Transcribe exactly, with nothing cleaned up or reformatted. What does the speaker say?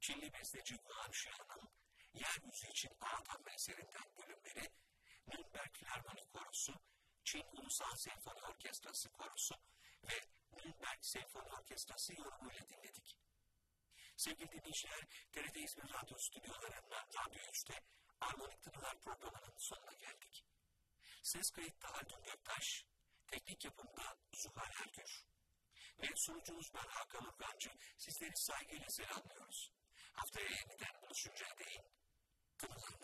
Çinli besteci Guan Xiao'nun Yeryüzü için Ağatam eserinden bölümleri, Nürnberg Filarmoni Korosu, Çin Ulusal Senfoni Orkestrası Korosu ve Nürnberg Senfoni Orkestrası yorumuyla dinledik. Sevgili dinleyiciler, T R T İzmir Radyo Stüdyoları'nda Radyo üçte Armonik Tınılar programının sonuna geldik. Ses kayıtta Haldun Göktaş, teknik yapımda Zuhal Ergür ve sunucumuz ben Hakan Urgancı, sizleri saygıyla selamlıyoruz. Haftaya yeniden buluşuncaya değin. Tınılarla